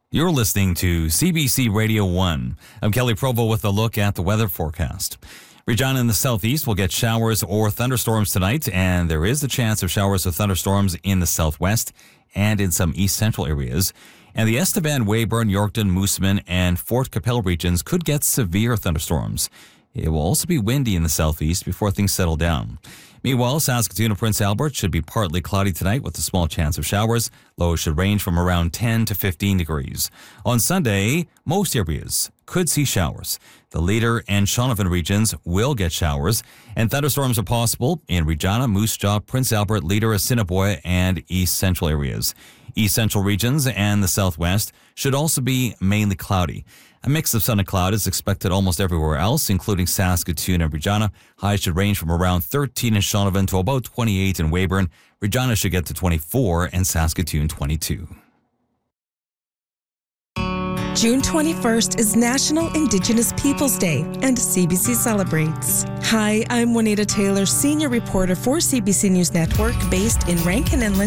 You're listening to CBC Radio 1. I'm Kelly Provo with a look at the weather forecast. Regina in the southeast will get showers or thunderstorms tonight, and there is a chance of showers or thunderstorms in the southwest and in some east central areas. And the Estevan, Weyburn, Yorkton, Moosomin, and Fort Capel regions could get severe thunderstorms. It will also be windy in the southeast before things settle down. Meanwhile, Saskatoon and Prince Albert should be partly cloudy tonight with a small chance of showers. Lows should range from around 10 to 15 degrees. On Sunday, most areas could see showers. The Leader and Shaunavon regions will get showers, and thunderstorms are possible in Regina, Moose Jaw, Prince Albert, Leader, Assiniboia, and east central areas. East central regions and the southwest should also be mainly cloudy. A mix of sun and cloud is expected almost everywhere else, including Saskatoon and Regina. Highs should range from around 13 in Shaunavon to about 28 in Weyburn. Regina should get to 24 and Saskatoon 22. June 21st is National Indigenous Peoples Day, and CBC celebrates. Hi, I'm Juanita Taylor, Senior Reporter for CBC News Network, based in Rankin Inlet,